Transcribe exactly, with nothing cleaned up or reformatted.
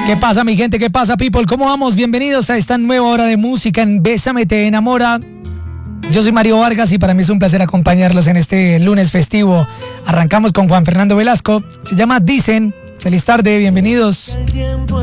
¿Qué pasa, mi gente? ¿Qué pasa, people? ¿Cómo vamos? Bienvenidos a esta nueva hora de música en Bésame Te Enamora. Yo soy Mario Vargas y para mí es un placer acompañarlos en este lunes festivo. Arrancamos con Juan Fernando Velasco. Se llama Dicen. Feliz tarde, bienvenidos.